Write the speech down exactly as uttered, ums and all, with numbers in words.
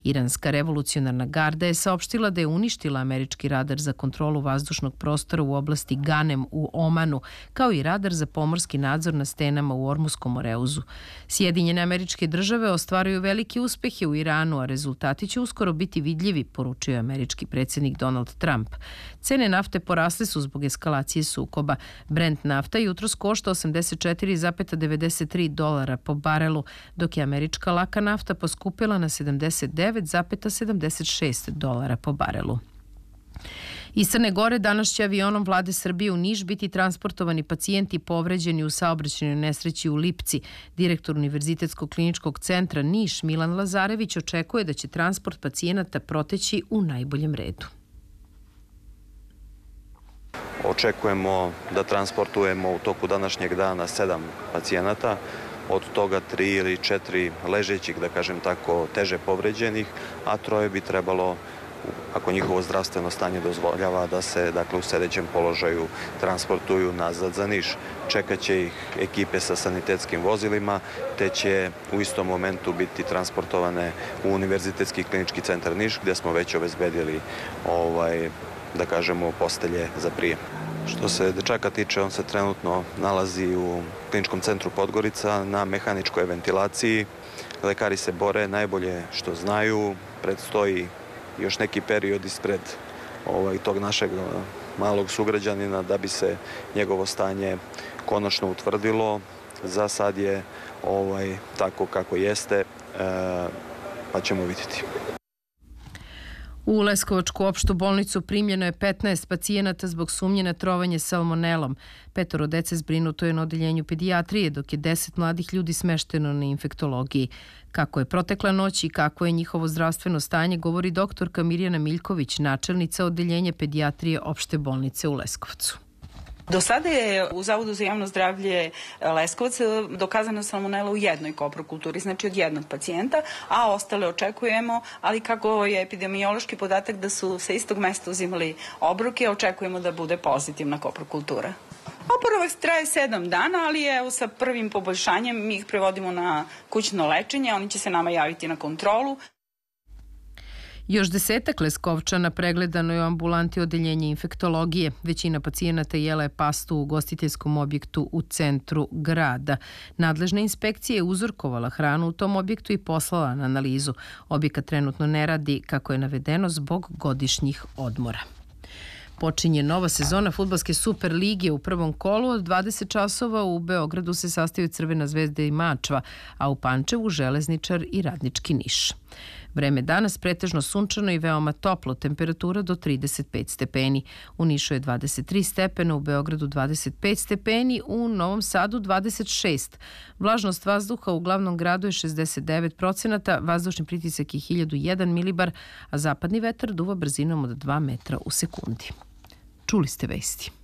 Iranska revolucionarna garda je saopštila da je uništila američki radar za kontrolu vazdušnog prostora u oblasti Ganem u Omanu, kao i radar za pomorski nadzor na stenama u Ormuskom Moreuzu. Sjedinjene Američke Države ostvaruju velike uspehe u Iranu, a rezultati će uskoro biti vidljivi, poručio je američki predsjednik Donald Trump. Cene nafte porasle su zbog eskalacije sukoba. Brent nafta jutros košta osamdeset četiri zarez devedeset tri dolara po barelu, dok je američka laka nafta poskupila na sedamdeset devet zarez sedamdeset šest dolara po barelu. Iz Crne Gore danas će avionom vlade Srbije u Niš biti transportovani pacijenti povređeni u saobraćajnoj nesreći u Lipci. Direktor Univerzitetskog kliničkog centra Niš Milan Lazarević očekuje da će transport pacijenata proteći u najboljem redu. Očekujemo da transportujemo u toku današnjeg dana sedam pacijenata, od toga tri ili četiri ležećih, da kažem tako, teže povređenih, a troje bi trebalo, ako njihovo zdravstveno stanje dozvoljava, da se dakle, u sedećem položaju transportuju nazad za Niš. Čekaće ih ekipe sa sanitetskim vozilima, te će u istom momentu biti transportovane u Univerzitetski klinički centar Niš, gdje smo već obezbedili ovaj, da kažemo, postelje za prijem. Što se dečaka tiče, on se trenutno nalazi u kliničkom centru Podgorica na mehaničkoj ventilaciji. Lekari se bore najbolje što znaju, predstoji još neki period ispred ovaj, tog našeg malog sugrađanina da bi se njegovo stanje konačno utvrdilo. Za sad je ovaj, tako kako jeste, e, pa ćemo vidjeti. U Leskovačku opštu bolnicu primljeno je petnaest pacijenata zbog sumnje na trovanje salmonelom. Petoro dece zbrinuto je na odeljenju pedijatrije, dok je deset mladih ljudi smešteno na infektologiji. Kako je protekla noć i kako je njihovo zdravstveno stanje, govori doktorka Mirjana Miljković, načelnica odeljenja pedijatrije opšte bolnice u Leskovcu. Do sada je u Zavodu za javno zdravlje Leskovac dokazana salmonela u jednoj koprokulturi, znači od jednog pacijenta, a ostale očekujemo, ali kako je epidemiološki podatak da su sa istog mesta uzimali obroke, očekujemo da bude pozitivna koprokultura. Oporavak traje sedam dana, ali evo sa prvim poboljšanjem mi ih prevodimo na kućno lečenje, oni će se nama javiti na kontrolu. Još desetak Leskovčana pregledano je u ambulanti odeljenja infektologije. Većina pacijenata jela je pastu u ugostiteljskom objektu u centru grada. Nadležna inspekcija je uzorkovala hranu u tom objektu i poslala na analizu. Objekat trenutno ne radi, kako je navedeno, zbog godišnjih odmora. Počinje nova sezona fudbalske Super lige u prvom kolu. Od dvadeset časova u Beogradu se sastaju Crvena zvezda i Mačva, a u Pančevu Železničar i Radnički Niš. Vreme danas pretežno sunčano i veoma toplo, temperatura do trideset pet stepeni. U Nišu je dvadeset tri stepena, u Beogradu dvadeset pet stepeni, u Novom Sadu dvadeset šest. Vlažnost vazduha u glavnom gradu je šezdeset devet procenata, vazdušni pritisak je hiljadu jedan milibar, a zapadni vetar duva brzinom od dva metra u sekundi. Čuli ste vesti.